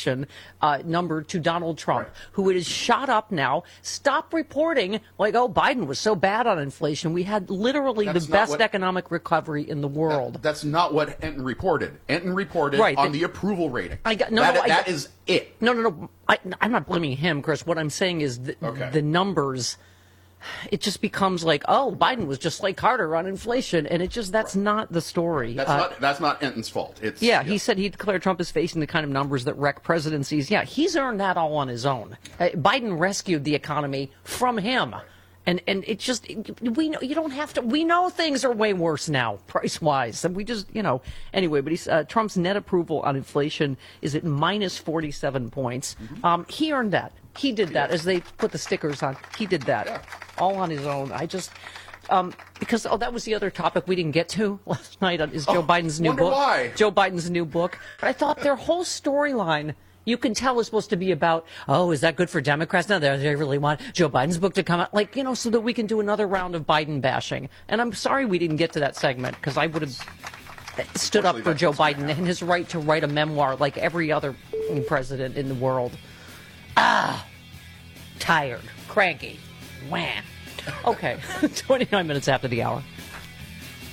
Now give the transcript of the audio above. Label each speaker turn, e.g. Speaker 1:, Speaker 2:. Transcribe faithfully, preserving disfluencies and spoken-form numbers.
Speaker 1: inflation uh, number to Donald Trump,
Speaker 2: Right.
Speaker 1: who it is shot up now. Stop reporting like, oh, Biden was so bad on inflation. We had literally
Speaker 2: That's
Speaker 1: the
Speaker 2: not
Speaker 1: best
Speaker 2: what-
Speaker 1: economic recovery in the world.
Speaker 2: That- that's not what Enton reported. Enton reported
Speaker 1: Right,
Speaker 2: on
Speaker 1: the-
Speaker 2: the approval rating.
Speaker 1: I got- no,
Speaker 2: that,
Speaker 1: no, I
Speaker 2: that
Speaker 1: got-
Speaker 2: is it.
Speaker 1: No, no, no. I, I'm not blaming him, Chris. What I'm saying is the,
Speaker 2: Okay.
Speaker 1: the numbers. It just becomes like, oh, Biden was just like Carter on inflation, and it just that's not the story.
Speaker 2: That's
Speaker 1: Uh,
Speaker 2: not that's not Enton's fault. It's
Speaker 1: Yeah, he said he declared Trump is facing the kind of numbers that wreck presidencies. Yeah, he's earned that all on his own. Uh, Biden rescued the economy from him. And and it just we know you don't have to. We know things are way worse now, price wise, and we just you know anyway. But he's, uh, Trump's net approval on inflation is at minus forty seven points.
Speaker 2: Mm-hmm.
Speaker 1: Um, he earned that. He did that as they put the stickers on. He did that
Speaker 2: Yeah.
Speaker 1: all on his own. I just. Um, because oh, that was the other topic we didn't get to last night. On, is Joe
Speaker 2: Oh,
Speaker 1: Biden's new
Speaker 2: wonder
Speaker 1: book?
Speaker 2: why.
Speaker 1: Joe Biden's new book. But I thought their whole storyline, you can tell, is supposed to be about, oh, is that good for Democrats? No, they they really want Joe Biden's book to come out, like, you know, so that we can do another round of Biden bashing. And I'm sorry we didn't get to that segment because I would have stood up
Speaker 2: Unfortunately,
Speaker 1: for
Speaker 2: that's
Speaker 1: Joe
Speaker 2: what's gonna
Speaker 1: Biden
Speaker 2: happen.
Speaker 1: and his right to write a memoir like every other president in the world. Ah, tired, cranky, wham. Okay, twenty-nine minutes after the hour.